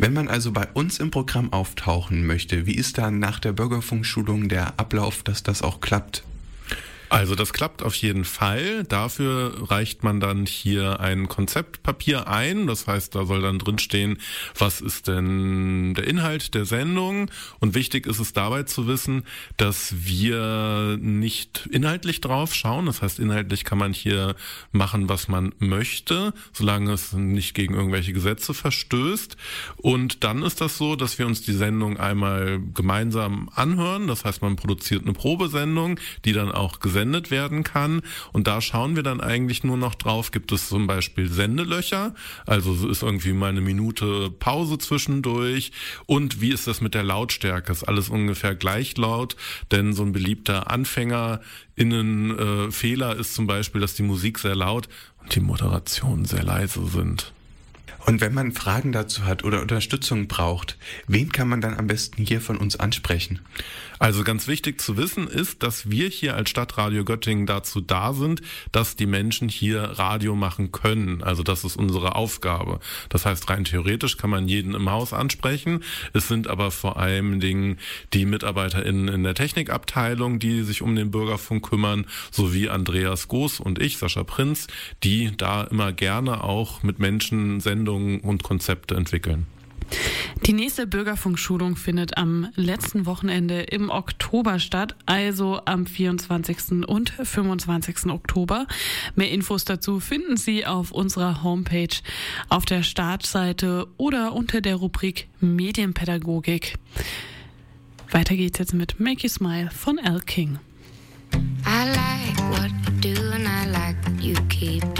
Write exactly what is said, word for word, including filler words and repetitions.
Wenn man also bei uns im Programm auftauchen möchte, wie ist dann nach der Bürgerfunkschulung der Ablauf, dass das auch klappt? Also das klappt auf jeden Fall. Dafür reicht man dann hier ein Konzeptpapier ein. Das heißt, da soll dann drinstehen, was ist denn der Inhalt der Sendung. Und wichtig ist es dabei zu wissen, dass wir nicht inhaltlich drauf schauen. Das heißt, inhaltlich kann man hier machen, was man möchte, solange es nicht gegen irgendwelche Gesetze verstößt. Und dann ist das so, dass wir uns die Sendung einmal gemeinsam anhören. Das heißt, man produziert eine Probesendung, die dann auch gesendet werden kann. Und da schauen wir dann eigentlich nur noch drauf, gibt es zum Beispiel Sendelöcher, also ist irgendwie mal eine Minute Pause zwischendurch, und wie ist das mit der Lautstärke? Ist alles ungefähr gleich laut? Denn so ein beliebter AnfängerInnen-Fehler ist zum Beispiel, dass die Musik sehr laut und die Moderationen sehr leise sind. Und wenn man Fragen dazu hat oder Unterstützung braucht, wen kann man dann am besten hier von uns ansprechen? Also ganz wichtig zu wissen ist, dass wir hier als Stadtradio Göttingen dazu da sind, dass die Menschen hier Radio machen können. Also das ist unsere Aufgabe. Das heißt, rein theoretisch kann man jeden im Haus ansprechen. Es sind aber vor allem Dingen die MitarbeiterInnen in der Technikabteilung, die sich um den Bürgerfunk kümmern, sowie Andreas Goos und ich, Sascha Prinz, die da immer gerne auch mit Menschen Sendungen und Konzepte entwickeln. Die nächste Bürgerfunkschulung findet am letzten Wochenende im Oktober statt, also am vierundzwanzigsten und fünfundzwanzigsten Oktober. Mehr Infos dazu finden Sie auf unserer Homepage, auf der Startseite oder unter der Rubrik Medienpädagogik. Weiter geht's jetzt mit Make You Smile von Elle King. I like what you do and I like you keep